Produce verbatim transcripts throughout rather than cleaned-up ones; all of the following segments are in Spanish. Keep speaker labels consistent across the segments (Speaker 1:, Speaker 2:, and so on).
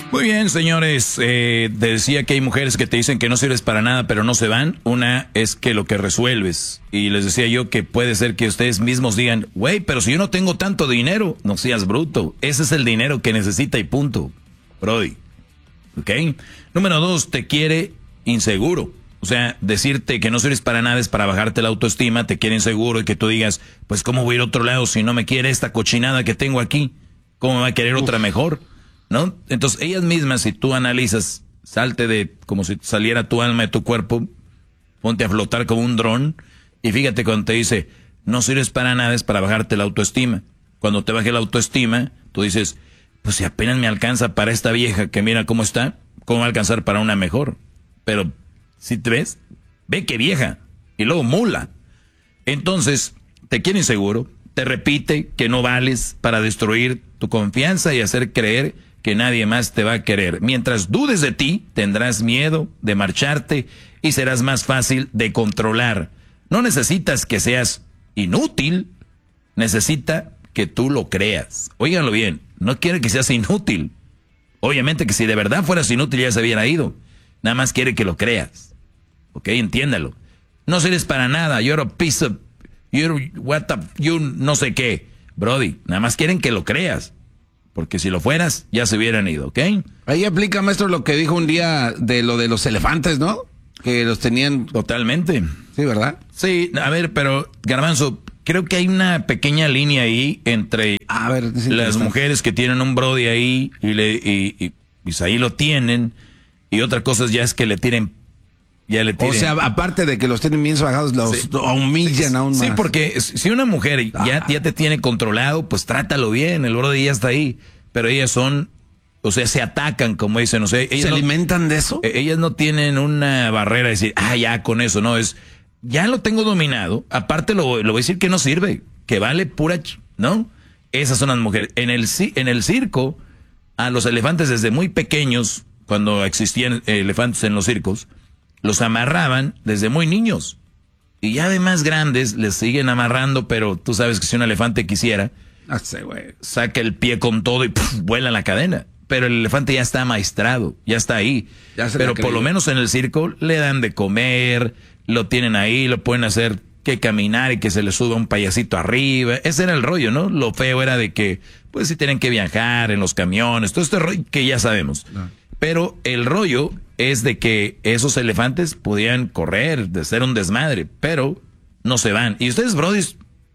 Speaker 1: Muy bien, señores. Eh, te decía que hay mujeres que te dicen que no sirves para nada, pero no se van. Una es que lo que resuelves. Y les decía yo que puede ser que ustedes mismos digan, güey, pero si yo no tengo tanto dinero, no seas bruto. Ese es el dinero que necesita y punto. Brody. ¿Ok? Número dos, te quiere inseguro. O sea, decirte que no sirves para nada es para bajarte la autoestima, te quiere inseguro y que tú digas, pues ¿cómo voy a ir a otro lado si no me quiere esta cochinada que tengo aquí? ¿Cómo me va a querer Uf. otra mejor? ¿No? Entonces ellas mismas, si tú analizas, salte de como si saliera tu alma de tu cuerpo, ponte a flotar como un dron y fíjate cuando te dice, no sirves para nada es para bajarte la autoestima. Cuando te baje la autoestima, tú dices, pues si apenas me alcanza para esta vieja que mira cómo está, ¿cómo va a alcanzar para una mejor? Pero si te ves, ve que vieja y luego mula. Entonces, te quiere inseguro, te repite que no vales para destruir tu confianza y hacer creer que nadie más te va a querer. Mientras dudes de ti, tendrás miedo de marcharte y serás más fácil de controlar. No necesitas que seas inútil, necesita que tú lo creas. Óiganlo bien, no quiere que seas inútil. Obviamente que si de verdad fueras inútil ya se hubiera ido. Nada más quiere que lo creas. Ok, entiéndalo. No sirves para nada. You're a piece of... You're what the... You no sé qué. Brody, nada más quieren que lo creas. Porque si lo fueras, ya se hubieran ido, ¿ok?
Speaker 2: Ahí aplica, maestro, lo que dijo un día de lo de los elefantes, ¿no? Que los tenían...
Speaker 1: Totalmente.
Speaker 2: Sí, ¿verdad?
Speaker 1: Sí, a ver, pero, Garbanzo, creo que hay una pequeña línea ahí entre
Speaker 2: a ver,
Speaker 1: las mujeres que tienen un Brody ahí y, le, y, y, y ahí lo tienen, y otra cosa ya es que le tiren... Ya le tiren.
Speaker 2: O sea, aparte de que los tienen bien bajados, los
Speaker 1: sí.
Speaker 2: humillan
Speaker 1: sí,
Speaker 2: aún más.
Speaker 1: Sí, porque si una mujer ya, ya te tiene controlado, pues trátalo bien, el Brody ya está ahí. Pero ellas son, o sea, se atacan, como dicen, o sea, ellas
Speaker 2: ¿se
Speaker 1: no,
Speaker 2: alimentan de eso?
Speaker 1: Ellas no tienen una barrera de decir, ah, ya con eso, no, es, ya lo tengo dominado, aparte lo, lo voy a decir que no sirve, que vale pura, ch ¿no? Esas son las mujeres. En el, en el circo, a los elefantes desde muy pequeños, cuando existían elefantes en los circos, los amarraban desde muy niños. Y ya de más grandes les siguen amarrando, pero tú sabes que si un elefante quisiera,
Speaker 2: no sé, güey,
Speaker 1: saca el pie con todo y puf, vuela la cadena. Pero el elefante ya está amaestrado, ya está ahí. Ya pero por lo menos en el circo le dan de comer, lo tienen ahí, lo pueden hacer que caminar y que se le suba un payasito arriba. Ese era el rollo, ¿no? Lo feo era de que, pues sí tienen que viajar en los camiones, todo este rollo que ya sabemos. No. Pero el rollo es de que esos elefantes podían correr, de ser un desmadre, pero no se van. Y ustedes, brodis,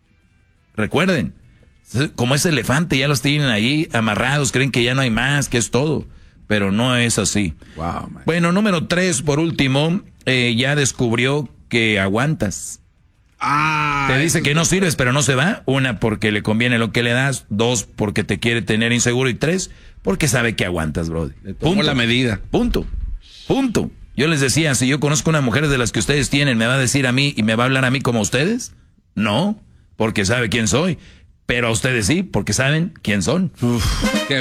Speaker 1: recuerden, como ese elefante ya los tienen ahí amarrados, creen que ya no hay más, que es todo. Pero no es así.
Speaker 2: Wow, man.
Speaker 1: Bueno, número tres, por último, eh, ya descubrió que aguantas.
Speaker 2: Ah,
Speaker 1: te dice que no sirves, pero no se va. Una, porque le conviene lo que le das. Dos, porque te quiere tener inseguro. Y tres, porque sabe que aguantas, bro.
Speaker 2: Punto. La medida.
Speaker 1: Punto. Punto. Yo les decía, si yo conozco una mujer de las que ustedes tienen, ¿me va a decir a mí y me va a hablar a mí como a ustedes? No, porque sabe quién soy. Pero a ustedes sí, porque saben quién son.
Speaker 2: Uf, qué